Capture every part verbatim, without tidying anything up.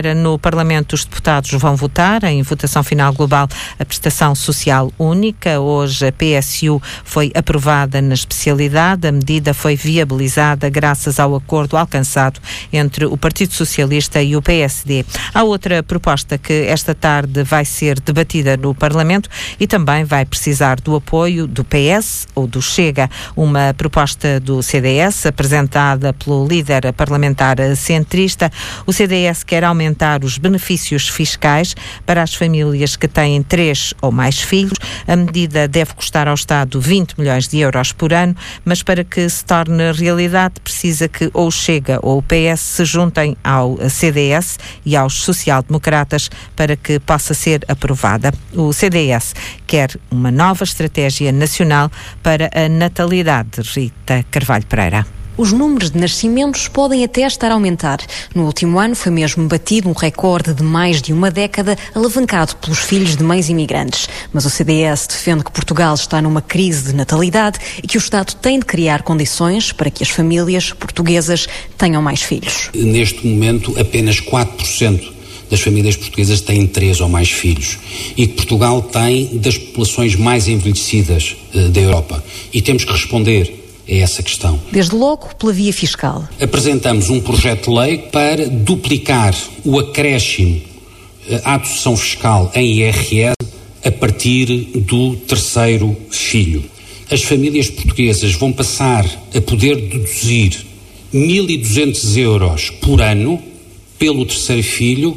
No Parlamento, os deputados vão votar em votação final global a prestação social única. Hoje a P S U foi aprovada na especialidade. A medida foi viabilizada graças ao acordo alcançado entre o Partido Socialista e o P S D. Há outra proposta que esta tarde vai ser debatida no Parlamento e também vai precisar do apoio do P S ou do Chega. Uma proposta do C D S apresentada pelo líder parlamentar centrista. O C D S quer aumentar os benefícios fiscais para as famílias que têm três ou mais filhos. A medida deve custar ao Estado vinte milhões de euros por ano, mas para que se torne realidade precisa que ou o Chega ou o P S se juntem ao C D S e aos social-democratas para que possa ser aprovada. O C D S quer uma nova estratégia nacional para a natalidade. Rita Carvalho Pereira. Os números de nascimentos podem até estar a aumentar. No último ano foi mesmo batido um recorde de mais de uma década, alavancado pelos filhos de mães imigrantes. Mas o C D S defende que Portugal está numa crise de natalidade e que o Estado tem de criar condições para que as famílias portuguesas tenham mais filhos. Neste momento, apenas quatro por cento das famílias portuguesas têm três ou mais filhos e que Portugal tem das populações mais envelhecidas uh, da Europa. E temos que responder a essa questão. Desde logo pela via fiscal. Apresentamos um projeto de lei para duplicar o acréscimo à dedução fiscal em I R S a partir do terceiro filho. As famílias portuguesas vão passar a poder deduzir mil e duzentos euros por ano pelo terceiro filho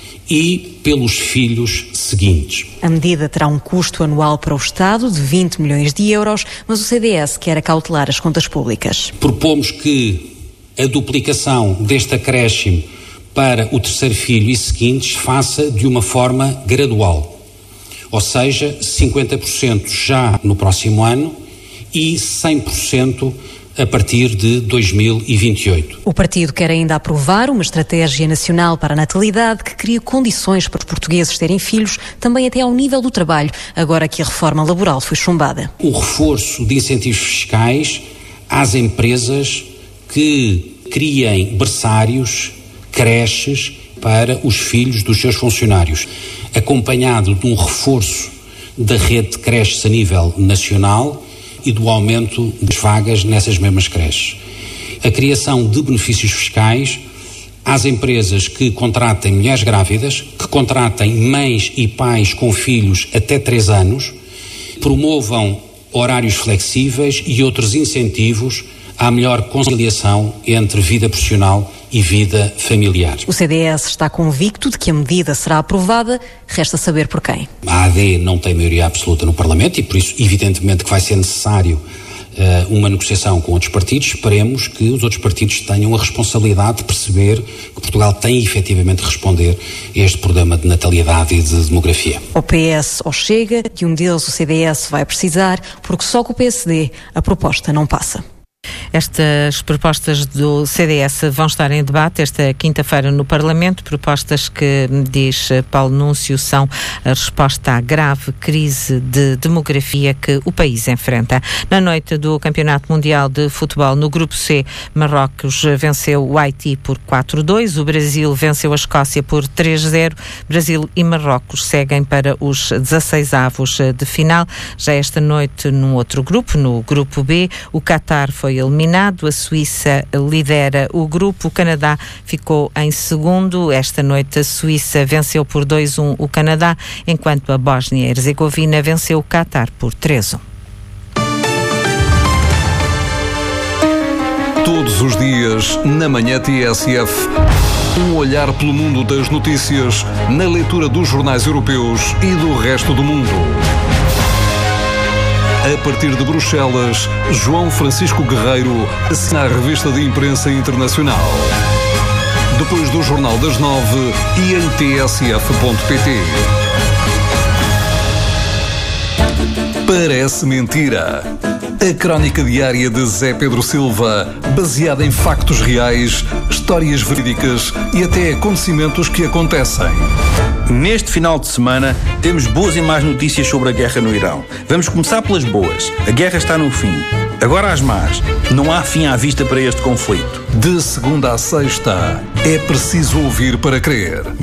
e pelos filhos seguintes. A medida terá um custo anual para o Estado de vinte milhões de euros, mas o C D S quer acautelar as contas públicas. Propomos que a duplicação deste acréscimo para o terceiro filho e seguintes se faça de uma forma gradual, ou seja, cinquenta por cento já no próximo ano e cem por cento a partir de dois mil e vinte e oito. O partido quer ainda aprovar uma estratégia nacional para a natalidade que cria condições para os portugueses terem filhos, também até ao nível do trabalho, agora que a reforma laboral foi chumbada. O reforço de incentivos fiscais às empresas que criem berçários, creches para os filhos dos seus funcionários, acompanhado de um reforço da rede de creches a nível nacional e do aumento das vagas nessas mesmas creches. A criação de benefícios fiscais às empresas que contratem mulheres grávidas, que contratem mães e pais com filhos até três anos, promovam horários flexíveis e outros incentivos à melhor conciliação entre vida profissional e vida familiar. O C D S está convicto de que a medida será aprovada, resta saber por quem. A A D não tem maioria absoluta no Parlamento e por isso evidentemente que vai ser necessário uh, uma negociação com outros partidos. Esperemos que os outros partidos tenham a responsabilidade de perceber que Portugal tem efetivamente de responder a este problema de natalidade e de demografia. O P S ou Chega, que um deles o C D S vai precisar, porque só com o P S D a proposta não passa. Estas propostas do C D S vão estar em debate esta quinta-feira no Parlamento, propostas que, diz Paulo Núncio, são a resposta à grave crise de demografia que o país enfrenta. Na noite do Campeonato Mundial de Futebol, no Grupo C, Marrocos venceu o Haiti por quatro a dois, o Brasil venceu a Escócia por três a zero, Brasil e Marrocos seguem para os dezasseisavos de final. Já esta noite, num outro grupo, no Grupo B, o Qatar foi eliminado, a Suíça lidera o grupo, o Canadá ficou em segundo. Esta noite a Suíça venceu por dois a um o Canadá, enquanto a Bósnia e Herzegovina venceu o Qatar por três a um. Todos os dias, na Manhã T S F, um olhar pelo mundo das notícias, na leitura dos jornais europeus e do resto do mundo. A partir de Bruxelas, João Francisco Guerreiro assina a revista de imprensa internacional. Depois do Jornal das Nove e em t s f ponto p t. Parece mentira. A crónica diária de Zé Pedro Silva, baseada em factos reais, histórias verídicas e até acontecimentos que acontecem. Neste final de semana, temos boas e más notícias sobre a guerra no Irão. Vamos começar pelas boas. A guerra está no fim. Agora as más. Não há fim à vista para este conflito. De segunda a sexta, é preciso ouvir para crer.